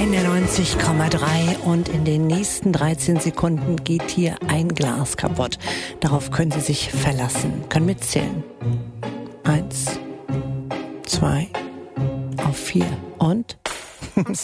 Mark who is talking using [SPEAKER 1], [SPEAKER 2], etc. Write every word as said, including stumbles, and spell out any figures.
[SPEAKER 1] einundneunzig Komma drei und in den nächsten dreizehn Sekunden geht hier ein Glas kaputt. Darauf können Sie sich verlassen, können mitzählen. Eins, zwei, auf vier und...